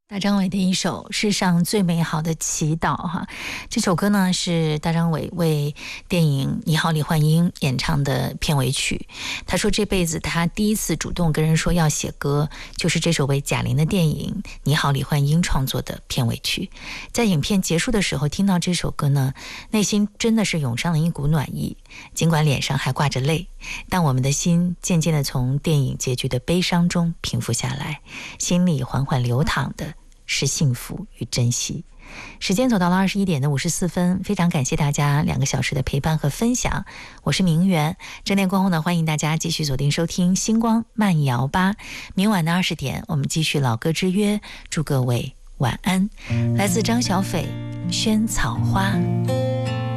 大张伟的一首《世上最美好的祈祷》哈，这首歌呢是大张伟为电影《你好，李焕英》演唱的片尾曲。他说这辈子他第一次主动跟人说要写歌，就是这首为贾玲的电影《你好，李焕英》创作的片尾曲。在影片结束的时候听到这首歌呢，内心真的是涌上了一股暖意，尽管脸上还挂着泪，但我们的心渐渐地从电影结局的悲伤中平复下来，心里缓缓流淌的是幸福与珍惜。时间走到了21点的54分，非常感谢大家2个小时的陪伴和分享，我是明媛。正点过后呢，欢迎大家继续锁定收听星光慢摇吧，明晚的20点我们继续老歌之约，祝各位晚安。来自张小斐《萱草花》。